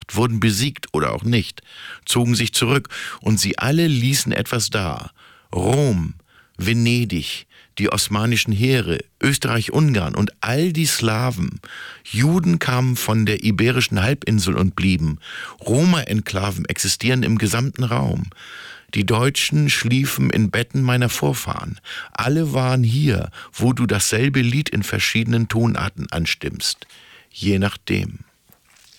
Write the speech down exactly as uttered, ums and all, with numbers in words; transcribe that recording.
Macht, wurden besiegt oder auch nicht, zogen sich zurück und sie alle ließen etwas da. Rom, Venedig, die osmanischen Heere, Österreich-Ungarn und all die Slawen. Juden kamen von der iberischen Halbinsel und blieben. Roma-Enklaven existieren im gesamten Raum. Die Deutschen schliefen in Betten meiner Vorfahren. Alle waren hier, wo du dasselbe Lied in verschiedenen Tonarten anstimmst. Je nachdem.